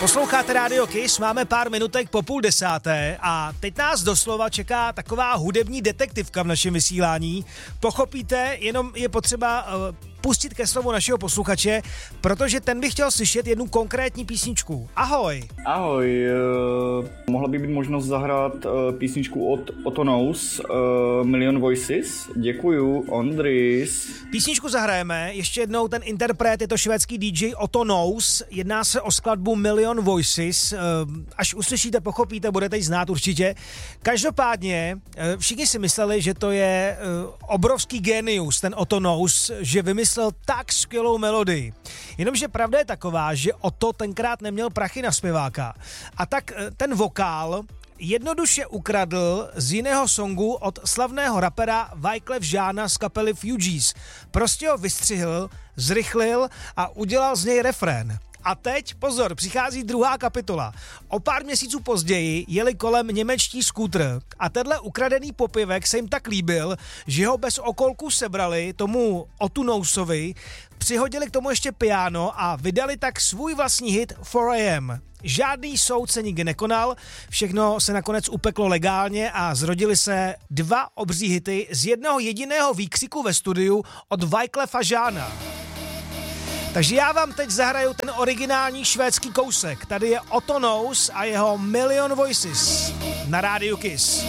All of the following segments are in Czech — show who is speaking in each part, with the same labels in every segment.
Speaker 1: Posloucháte Radio Kiss, máme pár minutek po 9:30 a teď nás doslova čeká taková hudební detektivka v našem vysílání. Pochopíte, jenom je potřeba pustit ke slovu našeho posluchače, protože ten by chtěl slyšet jednu konkrétní písničku. Ahoj.
Speaker 2: Ahoj, mohla by být možnost zahrát písničku od Otto Knows, Million Voices. Děkuju, Ondris.
Speaker 1: Písničku zahrajeme, ještě jednou ten interpret je to švédský DJ Otto Knows, jedná se o skladbu Million Voices, až uslyšíte, pochopíte, budete ji znát určitě. Každopádně všichni si mysleli, že to je obrovský genius, ten Otto Knows, že vymyslel tak skvělou melodii. Jenomže pravda je taková, že Otto tenkrát neměl prachy na zpěváka. A tak ten vokál jednoduše ukradl z jiného songu od slavného rapera Wyclef Jeana z kapely Fugees. Prostě ho vystřihl, zrychlil a udělal z něj refrén. A teď, pozor, přichází druhá kapitola. O pár měsíců později jeli kolem němečtí skútr a tenhle ukradený popěvek se jim tak líbil, že ho bez okolku sebrali tomu Ottu Knowsovi, přihodili k tomu ještě piano a vydali tak svůj vlastní hit 4am. Žádný soud se nikdy nekonal, všechno se nakonec upeklo legálně a zrodily se dva obří hity z jednoho jediného výkřiku ve studiu od Wyclefa Jeana. Takže já vám teď zahraju ten originální švédský kousek. Tady je Otto Knows a jeho Million Voices na rádiu Kiss.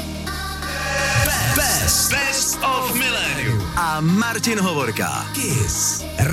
Speaker 3: Best of Millennium a Martin Hovorka. Kiss